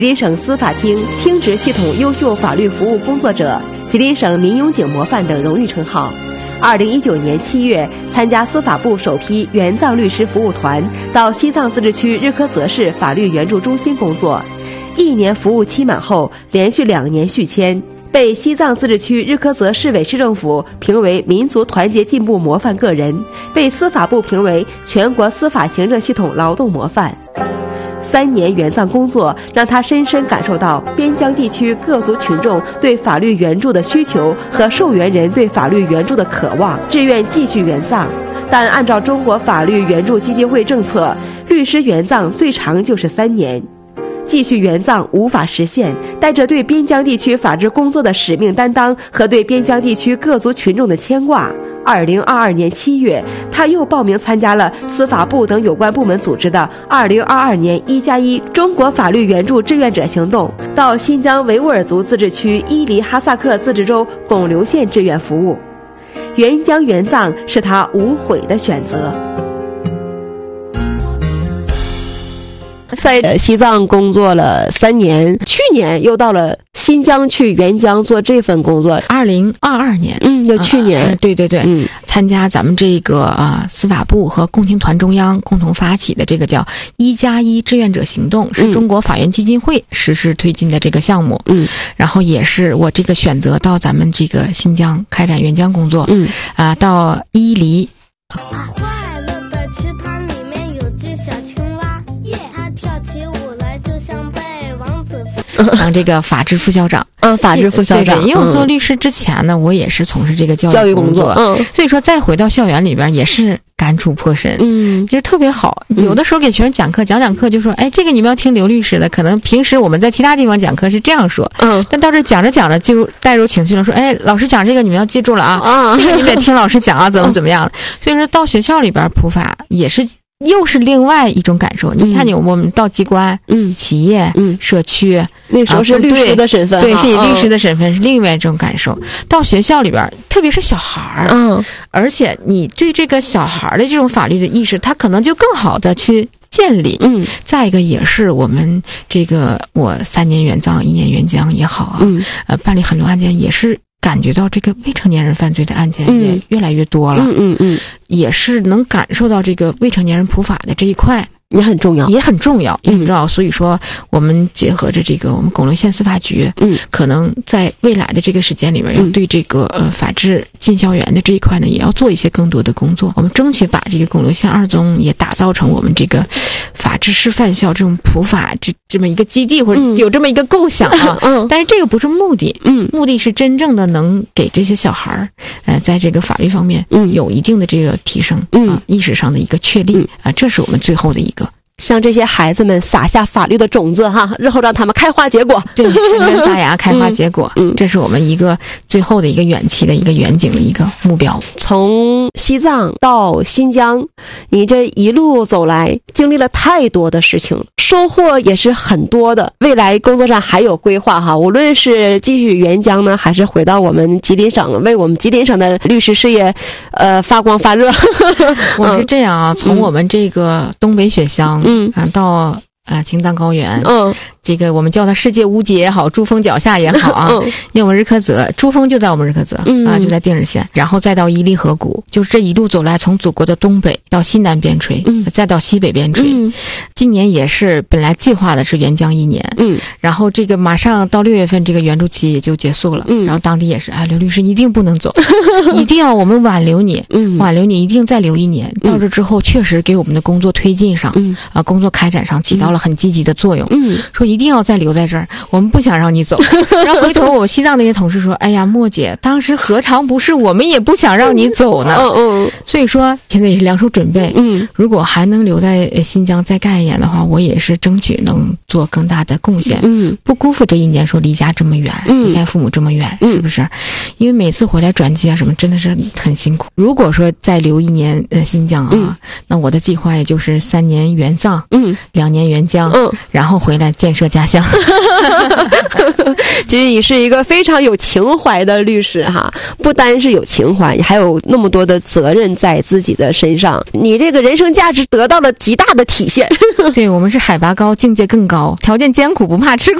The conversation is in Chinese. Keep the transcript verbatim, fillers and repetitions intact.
吉林省司法厅听职系统优秀法律服务工作者、吉林省民勇警模范等荣誉称号。二零一九年七月，参加司法部首批援藏律师服务团到西藏自治区日喀则市法律援助中心工作。一年服务期满后，连续两年续签，被西藏自治区日喀则市委市政府评为民族团结进步模范个人，被司法部评为全国司法行政系统劳动模范。三年援藏工作让他深深感受到边疆地区各族群众对法律援助的需求和受援人对法律援助的渴望，志愿继续援藏。但按照中国法律援助基金会政策，律师援藏最长就是三年。继续援藏无法实现，带着对边疆地区法治工作的使命担当和对边疆地区各族群众的牵挂，二零二二年七月，他又报名参加了司法部等有关部门组织的二零二二年一加一中国法律援助志愿者行动，到新疆维吾尔族自治区伊犁哈萨克自治州拱流县志愿服务。援疆援藏是他无悔的选择。在西藏工作了三年，去年又到了新疆去援疆做这份工作。 二零二二年， 嗯，就去年， 呃、对对对，嗯，参加咱们这个啊司法部和共青团中央共同发起的这个叫一加一志愿者行动，是中国法援基金会实施推进的这个项目，嗯，然后也是我这个选择到咱们这个新疆开展援疆工作，嗯，啊，到伊犁。当这个法制副校长， 嗯，法制副校长， 对对，因为我做律师之前呢，嗯、我也是从事这个教育工作，嗯，所以说再回到校园里边也是感触颇深，嗯，就是特别好。有的时候给学生讲课，讲讲课就说，哎，这个你们要听刘律师的，可能平时我们在其他地方讲课是这样说，嗯，但到这讲着讲着就带入情绪了，说，哎，老师讲这个你们要记住了啊，啊，这个你们得听老师讲啊，怎么怎么样。所以说到学校里边普法也是。又是另外一种感受。你看你我们到机关、嗯、企业、嗯、社区， 那时候是律师的身份， 对，是以律师的身份是另外一种感受。到学校里边，特别是小孩儿，嗯，而且你对这个小孩的这种法律的意识，他可能就更好的去建立。嗯，再一个也是我们这个我三年援藏一年援疆也好啊，嗯，呃，办理很多案件也是。感觉到这个未成年人犯罪的案件也越来越多了，嗯嗯嗯，也是能感受到这个未成年人普法的这一块也很重要， 也很重要，也很重要。所以说，我们结合着这个我们拱流县司法局，嗯，可能在未来的这个时间里面，要对这个呃法治进校园的这一块呢，也要做一些更多的工作。我们争取把这个拱流县二中也打造成我们这个法治师范校这种普法这这么一个基地，或者有这么一个构想啊。嗯，但是这个不是目的，嗯，目的是真正的能给这些小孩儿，呃，在这个法律方面，嗯，有一定的这个提升，嗯，啊，意识上的一个确立，啊，这是我们最后的一个。 向这些孩子们撒下法律的种子哈，日后让他们开花结果， 对，生根发芽，开花结果，嗯，这是我们一个最后的一个远期的一个远景的一个目标。 从西藏到新疆，你这一路走来，经历了太多的事情，收获也是很多的。未来工作上还有规划哈，无论是继续援疆呢，还是回到我们吉林省，为我们吉林省的律师事业，呃，发光发热。 我是这样啊，从我们这个东北雪乡。嗯，啊，到啊青藏高原，嗯，这个我们叫它世界无极也好，珠峰脚下也好啊，嗯，因为我们日喀则珠峰就在我们日喀则，嗯啊，就在定日县，然后再到伊犁河谷，就是这一路走来，从祖国的东北到西南边陲，嗯，再到西北边陲，嗯，今年也是本来计划的是援疆一年，嗯，然后这个马上到六月份这个援助期也就结束了，嗯，然后当地也是，哎，刘律师你一定不能走，一定要我们挽留你，嗯，挽留你一定再留一年，到这之后确实给我们的工作推进上，嗯啊，工作开展上起到了很积极的作用，嗯，说一定要再留在这儿，我们不想让你走。然后回头我西藏那些同事说，哎呀，莫姐，当时何尝不是我们也不想让你走呢？嗯嗯。所以说现在也是两手准备，嗯，如果还能留在新疆再干一年的话，我也是争取能做更大的贡献，嗯，不辜负这一年说离家这么远，嗯，离开父母这么远，嗯，是不是？因为每次回来转机啊什么，真的是很辛苦。如果说再留一年呃新疆啊，嗯，那我的计划也就是三年援藏，嗯，两年援援疆，嗯，然后回来建设家乡。 其实你是一个非常有情怀的律师哈，不单是有情怀，还有那么多的责任在自己的身上，你这个人生价值得到了极大的体现。 对，我们是海拔高，境界更高，条件艰苦，不怕吃苦。